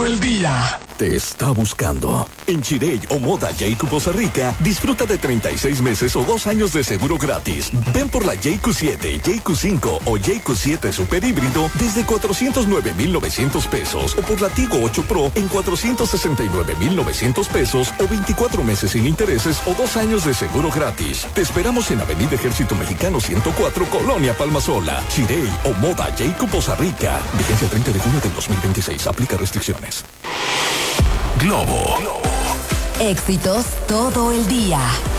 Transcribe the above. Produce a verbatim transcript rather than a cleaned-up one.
todo el día. Te está buscando. En Chirey o Moda Jayco Poza Rica, disfruta de treinta y seis meses o dos años de seguro gratis. Ven por la Jayco siete, Jayco cinco o Jayco siete Super Híbrido desde cuatrocientos nueve mil novecientos pesos o por la Tigo ocho Pro en cuatrocientos sesenta y nueve mil novecientos pesos o veinticuatro meses sin intereses o dos años de seguro gratis. Te esperamos en Avenida Ejército Mexicano ciento cuatro, Colonia Palmasola. Chirey o Moda Jayco Poza Rica. Vigencia treinta de junio del dos mil veintiséis. Aplica restricciones. Globo. Éxitos todo el día.